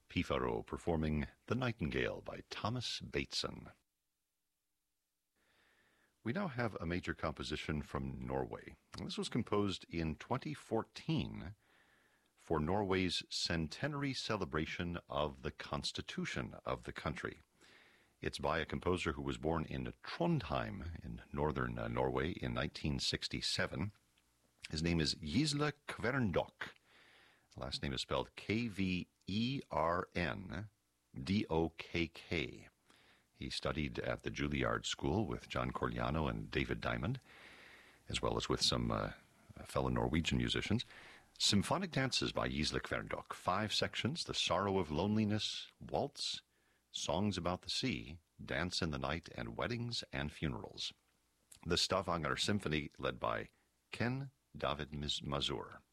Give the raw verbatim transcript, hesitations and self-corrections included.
Pifaro performing The Nightingale by Thomas Bateson. We now have a major composition from Norway. This was composed in twenty fourteen for Norway's centenary celebration of the Constitution of the country. It's by a composer who was born in Trondheim in northern uh, Norway in nineteen sixty-seven. His name is Gisle Kværndok. The last name is spelled K V E R N D O K K. He studied at the Juilliard School with John Corigliano and David Diamond, as well as with some uh, fellow Norwegian musicians. Symphonic dances by Gisle Kværndok. Five sections: The Sorrow of Loneliness, Waltz, Songs About the Sea, Dance in the Night, and Weddings and Funerals. The Stavanger Symphony, led by Ken David Mazur.